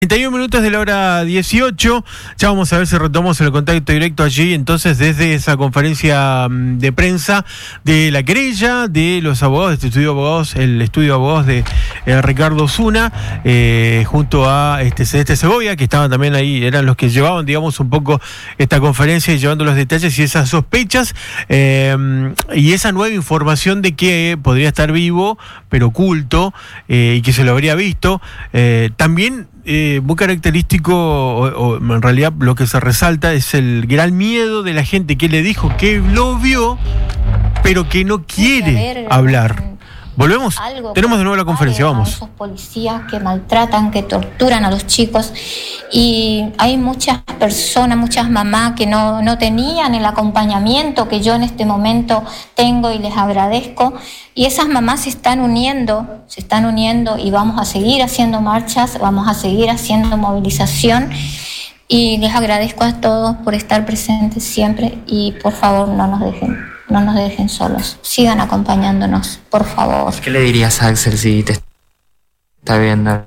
31 minutos de la hora 18, ya vamos a ver si retomamos el contacto directo allí, entonces desde esa conferencia de prensa de la querella de los abogados, de este estudio de abogados, el estudio de abogados de Ricardo Osuna, junto a Celeste Segovia, que estaban también ahí, eran los que llevaban, digamos, un poco esta conferencia y llevando los detalles y esas sospechas, y esa nueva información de que podría estar vivo, pero oculto, y que se lo habría visto, también. Muy característico, o en realidad lo que se resalta es el gran miedo de la gente que le dijo que lo vio, pero que no quiere hablar. ¿Volvemos? Tenemos de nuevo la conferencia, vamos. Esos policías que maltratan, que torturan a los chicos, y hay muchas personas, muchas mamás que no tenían el acompañamiento que yo en este momento tengo y les agradezco, y esas mamás se están uniendo y vamos a seguir haciendo marchas, vamos a seguir haciendo movilización, y les agradezco a todos por estar presentes siempre y por favor no nos dejen solos, sigan acompañándonos, por favor. ¿Qué le dirías a Axel si te está viendo?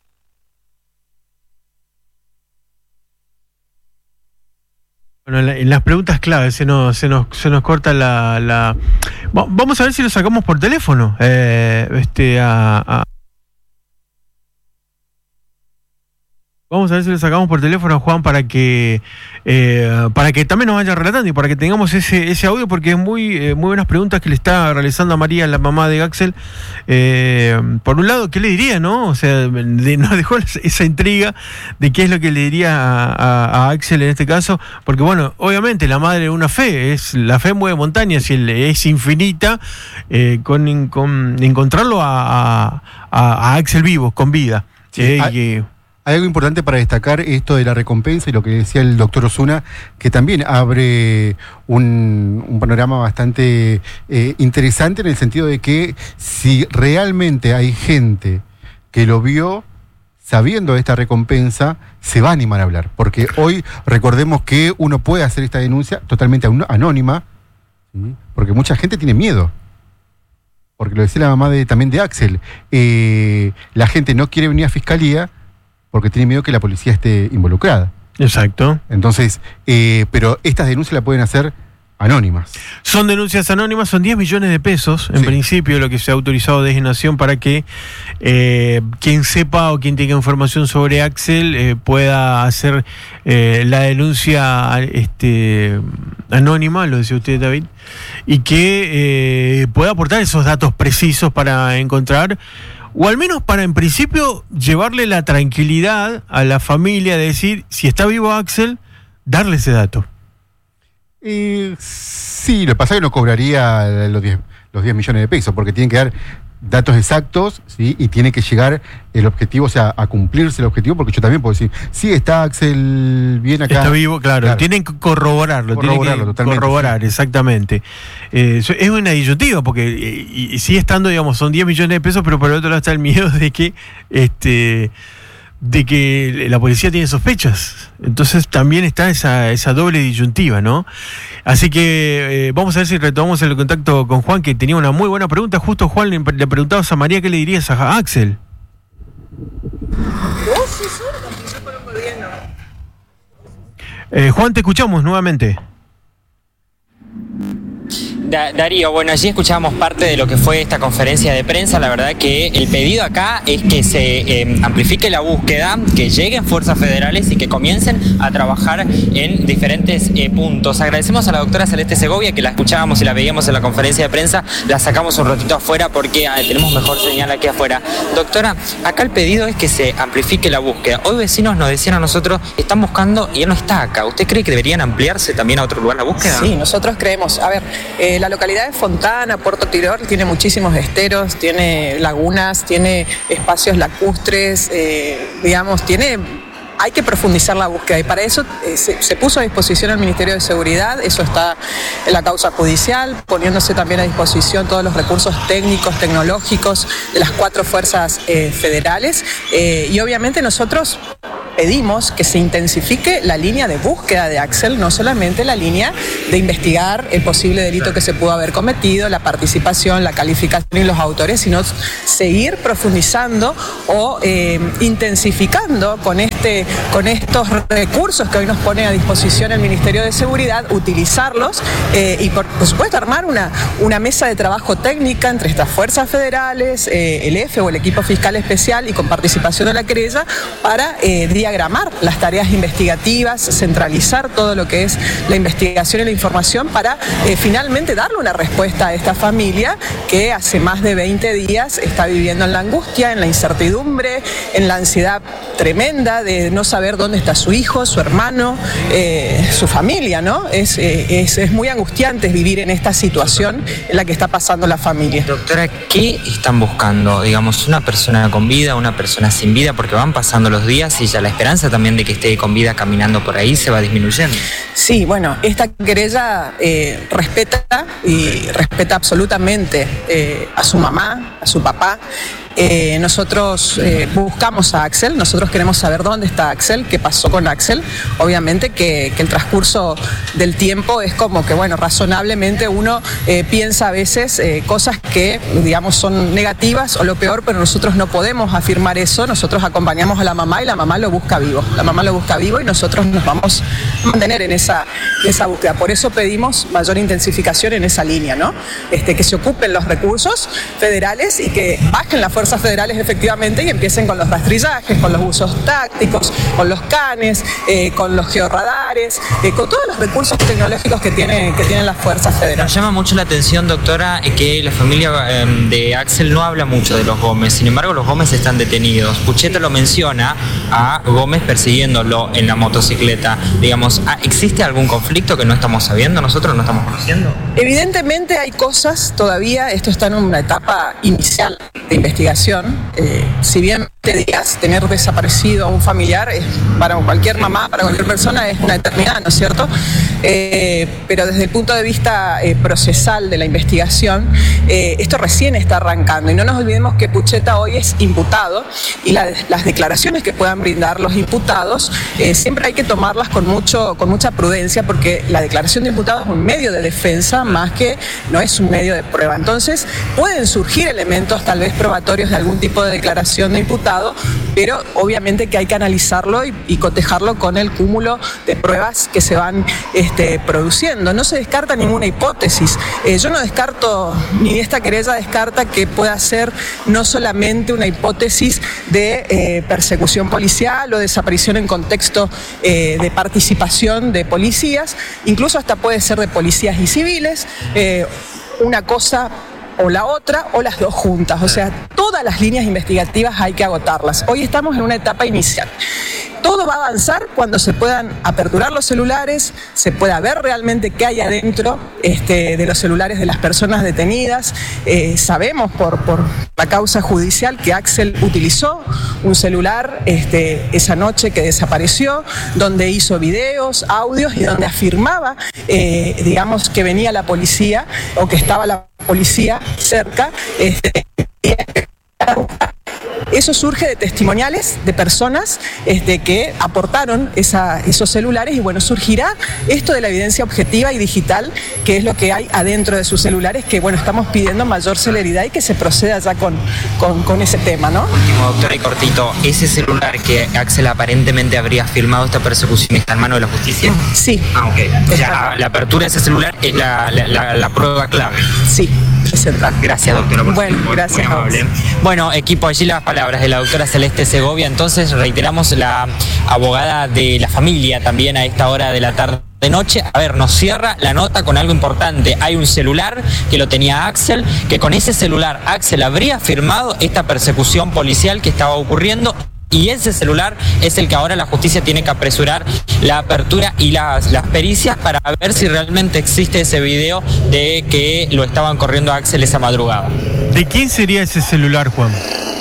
Bueno, en las preguntas claves se nos corta la... Vamos a ver si lo sacamos por teléfono. Vamos a ver si lo sacamos por teléfono a Juan para que también nos vaya relatando y para que tengamos ese audio, porque es muy buenas preguntas que le está realizando a María, la mamá de Axel. Por un lado, ¿qué le diría, no? O sea, nos dejó esa intriga de qué es lo que le diría a Axel en este caso, porque bueno, obviamente la madre de una fe, la fe mueve montañas y es infinita, con encontrarlo a Axel vivo, con vida. Hay algo importante para destacar, esto de la recompensa y lo que decía el doctor Osuna, que también abre un panorama bastante interesante en el sentido de que si realmente hay gente que lo vio sabiendo de esta recompensa, se va a animar a hablar. Porque hoy recordemos que uno puede hacer esta denuncia totalmente anónima, ¿sí? Porque mucha gente tiene miedo. Porque lo decía la mamá también de Axel, la gente no quiere venir a fiscalía porque tiene miedo que la policía esté involucrada. Exacto. Entonces, pero estas denuncias las pueden hacer anónimas. Son denuncias anónimas, son 10 millones de pesos, en principio, lo que se ha autorizado desde Nación para que quien sepa o quien tenga información sobre Axel pueda hacer la denuncia anónima, lo decía usted, David, y que pueda aportar esos datos precisos para encontrar, o al menos para, en principio, llevarle la tranquilidad a la familia de decir, si está vivo Axel, darle ese dato. Sí, lo que pasa es que no cobraría los 10 millones de pesos, porque tienen que dar datos exactos, ¿sí? Y tiene que llegar el objetivo, o sea, a cumplirse el objetivo, porque yo también puedo decir, sí, está Axel bien acá. Está vivo, claro. Tienen que corroborarlo. Totalmente, corroborar, sí. Exactamente. Es una disyuntiva, porque y sigue estando, digamos, son 10 millones de pesos, pero por el otro lado está el miedo de que la policía tiene sospechas. Entonces también está esa doble disyuntiva, ¿no? Así que vamos a ver si retomamos el contacto con Juan, que tenía una muy buena pregunta. Justo, Juan, le preguntabas a María qué le dirías a Axel. Juan, te escuchamos nuevamente. Darío, bueno, allí escuchábamos parte de lo que fue esta conferencia de prensa. La verdad que el pedido acá es que se amplifique la búsqueda, que lleguen fuerzas federales y que comiencen a trabajar en diferentes puntos. Agradecemos a la doctora Celeste Segovia, que la escuchábamos y la veíamos en la conferencia de prensa. La sacamos un ratito afuera porque tenemos mejor señal aquí afuera. Doctora, acá el pedido es que se amplifique la búsqueda. Hoy vecinos nos decían a nosotros, están buscando y él no está acá. ¿Usted cree que deberían ampliarse también a otro lugar la búsqueda? Sí, nosotros creemos. A ver, la localidad de Fontana, Puerto Tirol, tiene muchísimos esteros, tiene lagunas, tiene espacios lacustres, hay que profundizar la búsqueda y para eso se puso a disposición el Ministerio de Seguridad, eso está en la causa judicial, poniéndose también a disposición todos los recursos técnicos, tecnológicos de las 4 fuerzas federales y obviamente nosotros pedimos que se intensifique la línea de búsqueda de Axel, no solamente la línea de investigar el posible delito que se pudo haber cometido, la participación, la calificación y los autores, sino seguir profundizando o intensificando con estos recursos que hoy nos pone a disposición el Ministerio de Seguridad, utilizarlos y por supuesto armar una mesa de trabajo técnica entre estas fuerzas federales, el EFE o el equipo fiscal especial y con participación de la querella para diagramar las tareas investigativas, centralizar todo lo que es la investigación y la información para finalmente darle una respuesta a esta familia que hace más de 20 días está viviendo en la angustia, en la incertidumbre, en la ansiedad tremenda de no saber dónde está su hijo, su hermano, su familia, ¿no? Es muy angustiante vivir en esta situación en la que está pasando la familia. Doctora, ¿qué están buscando? Digamos, una persona con vida, una persona sin vida, porque van pasando los días y ya la esperanza también de que esté con vida caminando por ahí se va disminuyendo. Sí, bueno, esta querella respeta absolutamente a su mamá, a su papá. Nosotros buscamos a Axel, nosotros queremos saber dónde está Axel, qué pasó con Axel. Obviamente que el transcurso del tiempo es como que, bueno, razonablemente uno piensa a veces cosas que, digamos, son negativas o lo peor, pero nosotros no podemos afirmar eso. Nosotros acompañamos a la mamá y la mamá lo busca vivo. La mamá lo busca vivo y nosotros nos vamos a mantener en esa búsqueda. Por eso pedimos mayor intensificación en esa línea, ¿no? Que se ocupen los recursos federales y que bajen las fuerzas federales efectivamente y empiecen con los rastrillajes, con los usos tácticos, con los canes, con los georradares, con todos los recursos tecnológicos que tienen las fuerzas federales. Nos llama mucho la atención, doctora, que la familia de Axel no habla mucho de los Gómez, sin embargo los Gómez están detenidos. Pucheta lo menciona a Gómez persiguiéndolo en la motocicleta. Digamos, ¿existe algún conflicto que no estamos sabiendo, nosotros no estamos conociendo? Evidentemente hay cosas todavía, esto está en una etapa inicial de investigación. Si bien te digas tener desaparecido a un familiar, para cualquier mamá, para cualquier persona es una eternidad, ¿no es cierto? Pero desde el punto de vista procesal de la investigación, esto recién está arrancando y no nos olvidemos que Pucheta hoy es imputado y las declaraciones que puedan brindar los imputados siempre hay que tomarlas con mucha prudencia porque la declaración de imputado es un medio de defensa más que no es un medio de prueba. Entonces pueden surgir elementos tal vez probatorios de algún tipo de declaración de imputado, pero obviamente que hay que analizarlo y cotejarlo con el cúmulo de pruebas que se van produciendo. No se descarta ninguna hipótesis. Yo no descarto, ni esta querella descarta que pueda ser no solamente una hipótesis de persecución policial o desaparición en contexto de participación de policías, incluso hasta puede ser de policías y civiles, una cosa o la otra o las dos juntas. O sea, todas las líneas investigativas hay que agotarlas. Hoy estamos en una etapa inicial. Todo va a avanzar cuando se puedan aperturar los celulares, se pueda ver realmente qué hay adentro de los celulares de las personas detenidas. Sabemos por la causa judicial que Axel utilizó un celular esa noche que desapareció, donde hizo videos, audios y donde afirmaba, digamos, que venía la policía o que estaba la policía cerca. Eso surge de testimoniales de personas que aportaron esos celulares y bueno, surgirá esto de la evidencia objetiva y digital, que es lo que hay adentro de sus celulares, que bueno, estamos pidiendo mayor celeridad y que se proceda ya con ese tema, ¿no? Último, doctora, y cortito, ¿ese celular que Axel aparentemente habría filmado esta persecución está en manos de la justicia? Sí. Ok. Ya, la apertura de ese celular es la prueba clave. Sí. Central. Gracias, doctora. Bueno, gracias. Muy amable. Bueno, equipo, allí las palabras de la doctora Celeste Segovia. Entonces, reiteramos, la abogada de la familia también a esta hora de la tarde de noche. A ver, nos cierra la nota con algo importante. Hay un celular que lo tenía Axel, que con ese celular Axel habría firmado esta persecución policial que estaba ocurriendo. Y ese celular es el que ahora la justicia tiene que apresurar la apertura y las pericias para ver si realmente existe ese video de que lo estaban corriendo a Axel esa madrugada. ¿De quién sería ese celular, Juan?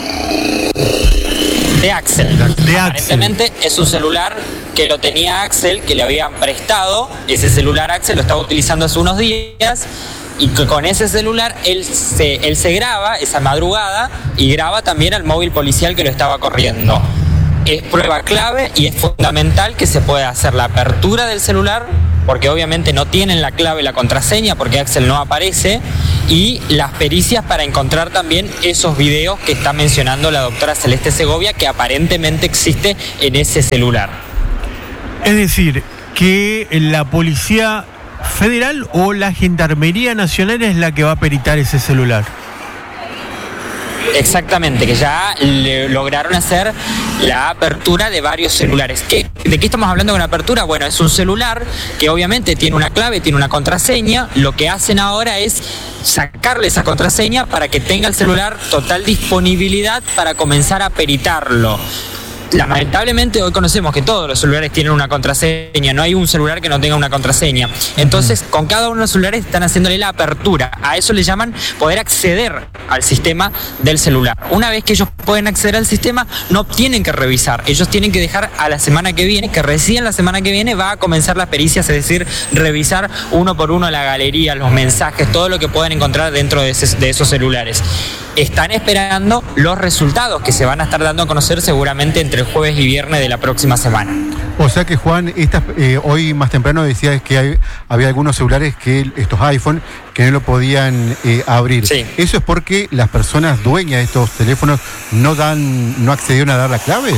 De Axel. Aparentemente es un celular que lo tenía Axel, que le habían prestado. Ese celular Axel lo estaba utilizando hace unos días. Y que con ese celular él se graba esa madrugada y graba también al móvil policial que lo estaba corriendo. es prueba clave y es fundamental que se pueda hacer la apertura del celular, porque obviamente no tienen la clave, la contraseña, porque Axel no aparece, y las pericias para encontrar también esos videos que está mencionando la doctora Celeste Segovia, que aparentemente existe en ese celular. Es decir, que la Policía Federal o la Gendarmería Nacional es la que va a peritar ese celular. Exactamente, que ya lograron hacer la apertura de varios celulares. ¿De qué estamos hablando con apertura? Bueno, es un celular que obviamente tiene una clave, tiene una contraseña. Lo que hacen ahora es sacarle esa contraseña para que tenga el celular total disponibilidad para comenzar a peritarlo. Lamentablemente hoy conocemos que todos los celulares tienen una contraseña, no hay un celular que no tenga una contraseña. Entonces, con cada uno de los celulares están haciéndole la apertura. A eso le llaman poder acceder al sistema del celular. Una vez que ellos pueden acceder al sistema, no tienen que revisar. Ellos tienen que dejar a la semana que viene, que recién la semana que viene va a comenzar las pericias, es decir, revisar uno por uno la galería, los mensajes, todo lo que puedan encontrar dentro de esos celulares. Están esperando los resultados que se van a estar dando a conocer seguramente entre el jueves y viernes de la próxima semana. O sea que, Juan, hoy más temprano decías que había algunos celulares, estos iPhone, que no lo podían abrir. Sí. ¿Eso es porque las personas dueñas de estos teléfonos no accedieron a dar la clave?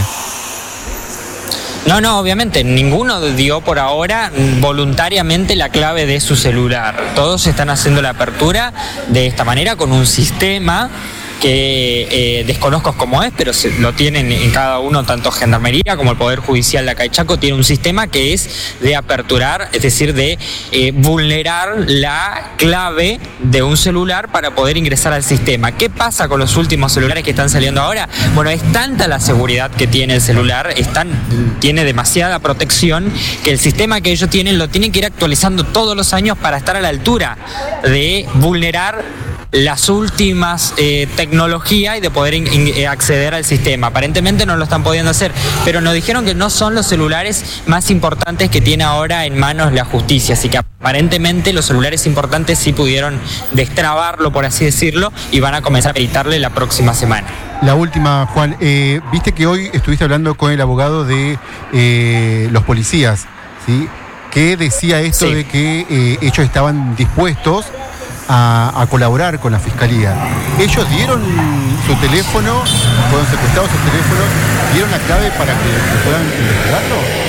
No, obviamente, ninguno dio por ahora voluntariamente la clave de su celular. Todos están haciendo la apertura de esta manera con un sistema que desconozco cómo es, pero lo tienen en cada uno, tanto Gendarmería como el Poder Judicial de acá de Chaco, tiene un sistema que es de aperturar, es decir, de vulnerar la clave de un celular para poder ingresar al sistema. ¿Qué pasa con los últimos celulares que están saliendo ahora? Bueno, es tanta la seguridad que tiene el celular, tiene demasiada protección, que el sistema que ellos tienen lo tienen que ir actualizando todos los años para estar a la altura de vulnerar las últimas tecnologías y de poder acceder al sistema. Aparentemente no lo están pudiendo hacer, pero nos dijeron que no son los celulares más importantes que tiene ahora en manos la justicia, así que aparentemente los celulares importantes sí pudieron destrabarlo, por así decirlo, y van a comenzar a peritarle la próxima semana. La última, Juan, viste que hoy estuviste hablando con el abogado de los policías, ¿sí? Que decía esto Sí. de que ellos estaban dispuestos a colaborar con la Fiscalía. Ellos dieron su teléfono, fueron secuestrados sus teléfonos, dieron la clave para que puedan investigarlo.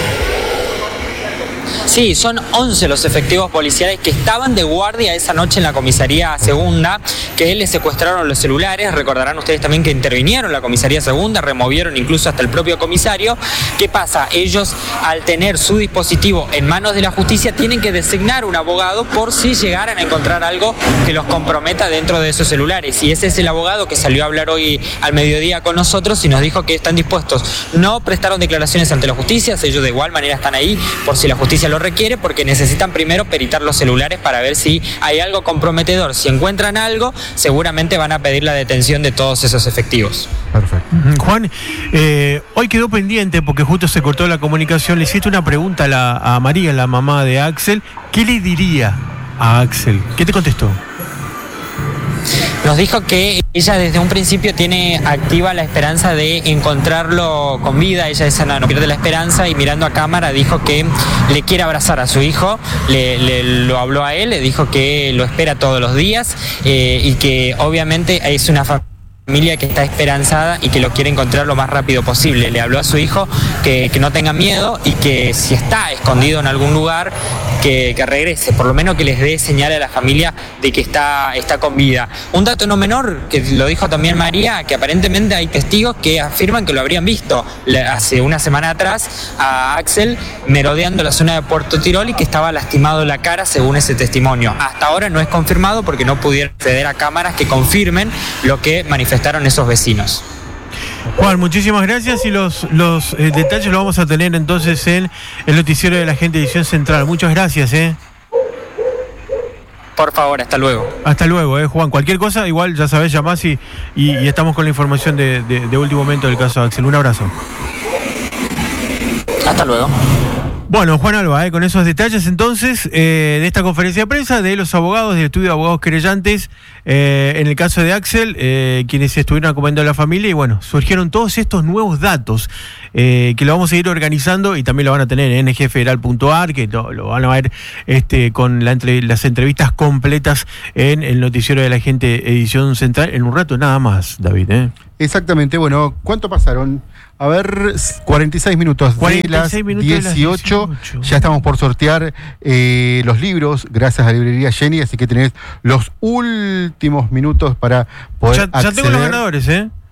Sí, son 11 los efectivos policiales que estaban de guardia esa noche en la comisaría segunda, que les secuestraron los celulares. Recordarán ustedes también que intervinieron la comisaría segunda, removieron incluso hasta el propio comisario. ¿Qué pasa? Ellos, al tener su dispositivo en manos de la justicia, tienen que designar un abogado por si llegaran a encontrar algo que los comprometa dentro de esos celulares. Y ese es el abogado que salió a hablar hoy al mediodía con nosotros y nos dijo que están dispuestos. No prestaron declaraciones ante la justicia, ellos de igual manera están ahí por si la justicia lo requiere, porque necesitan primero peritar los celulares para ver si hay algo comprometedor. Si encuentran algo, seguramente van a pedir la detención de todos esos efectivos. Perfecto. Juan, hoy quedó pendiente porque justo se cortó la comunicación. Le hiciste una pregunta a María, la mamá de Axel. ¿Qué le diría a Axel? ¿Qué te contestó? Nos dijo que ella desde un principio tiene activa la esperanza de encontrarlo con vida. Ella no pierde la esperanza, y mirando a cámara dijo que le quiere abrazar a su hijo. Lo habló a él, le dijo que lo espera todos los días y que obviamente es una familia que está esperanzada y que lo quiere encontrar lo más rápido posible. Le habló a su hijo que no tenga miedo y que si está escondido en algún lugar, que regrese, por lo menos que les dé señal a la familia de que está con vida. Un dato no menor, que lo dijo también María, que aparentemente hay testigos que afirman que lo habrían visto hace una semana atrás a Axel merodeando la zona de Puerto Tirol y que estaba lastimado la cara, según ese testimonio. Hasta ahora no es confirmado porque no pudieron acceder a cámaras que confirmen lo que manifestaron esos vecinos. Juan, muchísimas gracias, y los detalles los vamos a tener entonces en el noticiero de la Gente Edición Central. Muchas gracias. Por favor, hasta luego. Hasta luego, Juan. Cualquier cosa, igual ya sabés, llamás y estamos con la información de último momento del caso de Axel. Un abrazo. Hasta luego. Bueno, Juan Alba, con esos detalles entonces de esta conferencia de prensa de los abogados del estudio de abogados querellantes, en el caso de Axel, quienes estuvieron acompañando a la familia, y bueno, surgieron todos estos nuevos datos que lo vamos a ir organizando y también lo van a tener en ngfederal.ar, que lo van a ver con las entrevistas completas en el noticiero de la gente edición central en un rato nada más, David. Exactamente, bueno, ¿cuánto pasaron? A ver, 46 minutos de las 18. Ya estamos por sortear los libros, gracias a la librería Jenny, así que tenés los últimos minutos para poder acceder. Ya tengo los ganadores,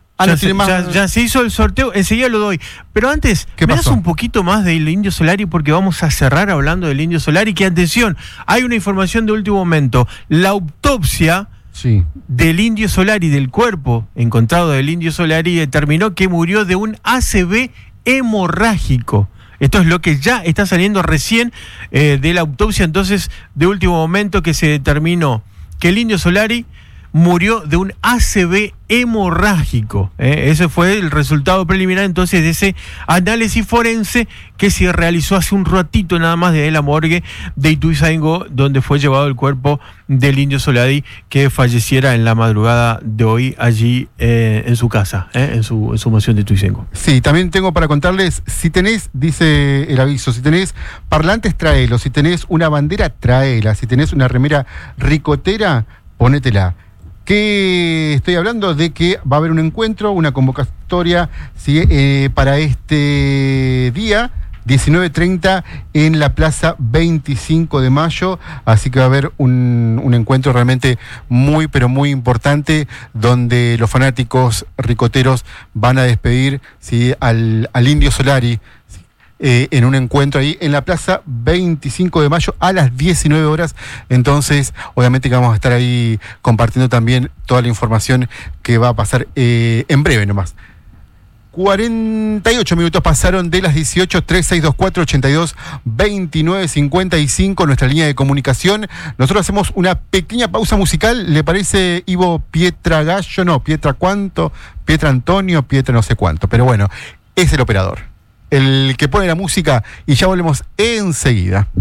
ya se hizo el sorteo, enseguida lo doy. Pero antes, ¿me das un poquito más del Indio Solari? Porque vamos a cerrar hablando del Indio Solari, que atención, hay una información de último momento. La autopsia del Indio Solari, del cuerpo encontrado del Indio Solari, determinó que murió de un ACV hemorrágico. Esto es lo que ya está saliendo recién de la autopsia, entonces, de último momento, que se determinó que el Indio Solari murió de un ACV hemorrágico. Ese fue el resultado preliminar entonces de ese análisis forense que se realizó hace un ratito nada más de la morgue de Ituzaingó, donde fue llevado el cuerpo del Indio Solari, que falleciera en la madrugada de hoy allí en su casa, en su mansión de Ituzaingó. Sí, también tengo para contarles, si tenés, dice el aviso, si tenés parlantes, tráelo, si tenés una bandera, tráela, si tenés una remera ricotera, ponétela. Que estoy hablando de que va a haber un encuentro, una convocatoria para este día, 19:30, en la Plaza 25 de Mayo, así que va a haber un encuentro realmente muy, pero muy importante, donde los fanáticos ricoteros van a despedir al Indio Solari, en un encuentro ahí en la Plaza 25 de Mayo a las 19 horas. Entonces, obviamente que vamos a estar ahí compartiendo también toda la información que va a pasar en breve nomás. 48 minutos pasaron de las 18, 3624 82 29 55, nuestra línea de comunicación. Nosotros hacemos una pequeña pausa musical. ¿Le parece, Ivo? Pietra Gallo, no, Pietra cuánto, Pietra Antonio, Pietra no sé cuánto, pero bueno, es el operador el que pone la música, y ya volvemos enseguida.